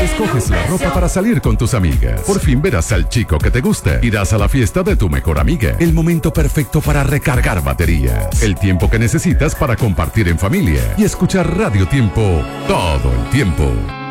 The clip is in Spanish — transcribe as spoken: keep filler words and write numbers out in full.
Escoges la ropa para salir con tus amigas. Por fin verás al chico que te gusta. Irás a la fiesta de tu mejor amiga. El momento perfecto para recargar baterías. El tiempo que necesitas para compartir en familia y escuchar Radio Tiempo todo el tiempo.